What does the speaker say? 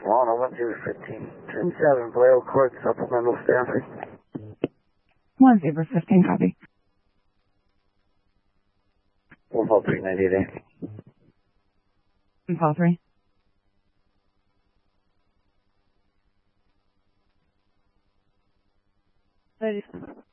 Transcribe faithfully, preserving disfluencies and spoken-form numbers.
Lana, one zero fifteen, ten seven, Vallejo Court, supplemental staffing. one zero fifteen, copy. One call three ninety eight. One call three. Ladies.